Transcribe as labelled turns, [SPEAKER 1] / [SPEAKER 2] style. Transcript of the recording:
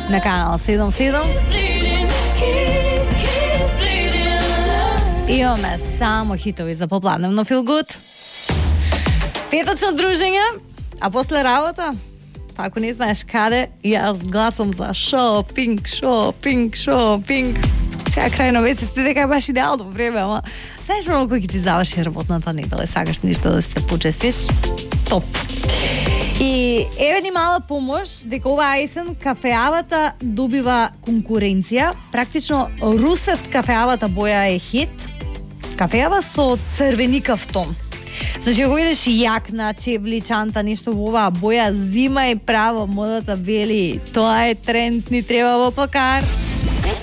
[SPEAKER 1] на канал 77. Имаме само хитови за попладневно Feel Good. Петочно дружење, а после работа, ако не знаеш каде, јас гласам за шопинг. Сега крај на месеците дека е баш идеално време, ама знаеш много кој ќе ти заврши работната недела и сакаш ништо да се почестиш? Топ! И еве ни мала помош дека оваа есен кафеавата добива конкуренција. Практично русет кафеавата боја е хит. Кафеава со црвеникав тон. Значи, ако видиш јакна, чевли, чанта, нешто во оваа боја, зима и право, модата вели, тоа е тренд, ни треба во пакар.